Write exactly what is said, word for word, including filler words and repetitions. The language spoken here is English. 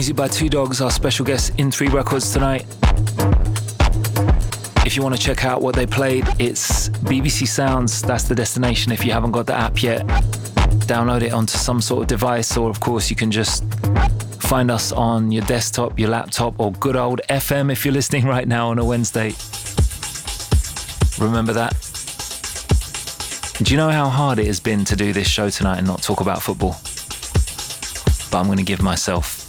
Music by Two Dogs, our special guest in Three Records tonight. If you want to check out what they played, it's B B C Sounds. That's the destination. If you haven't got the app yet, download it onto some sort of device, or of course you can just find us on your desktop, your laptop, or good old F M if you're listening right now on a Wednesday. Remember that. Do you know how hard it has been to do this show tonight and not talk about football? But I'm going to give myself